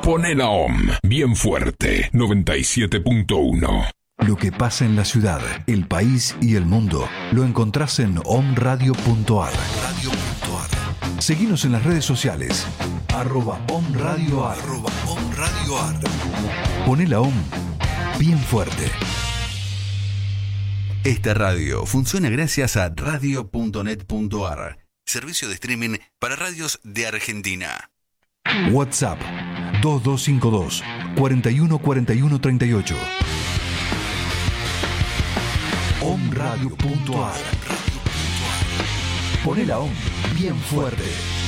Poné la OM bien fuerte, 97.1. Lo que pasa en la ciudad, el país y el mundo lo encontrás en omradio.ar. Seguinos en las redes sociales @omradioar. Poné la OM bien fuerte. Esta radio funciona gracias a radio.net.ar, servicio de streaming para radios de Argentina. WhatsApp 2252 41 41 38. omradio.ar. Poné la OM bien fuerte.